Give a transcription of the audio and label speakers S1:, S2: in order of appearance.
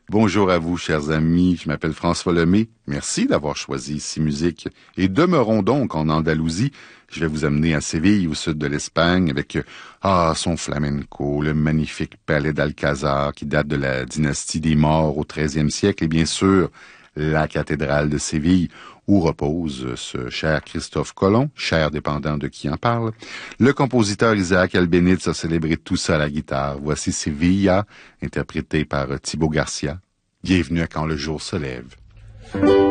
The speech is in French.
S1: Bonjour à vous, chers amis. Je m'appelle François Lemay. Merci d'avoir choisi Ici Musique. Et demeurons donc en Andalousie. Je vais vous amener à Séville, au sud de l'Espagne, avec son flamenco, le magnifique palais d'Alcazar qui date de la dynastie des Maures au XIIIe siècle, et bien sûr, la cathédrale de Séville, où repose ce cher Christophe Colomb, cher dépendant de qui en parle. Le compositeur Isaac Albéniz a célébré tout ça à la guitare. Voici Sevilla, interprété par Thibaut Garcia. Bienvenue à Quand le jour se lève.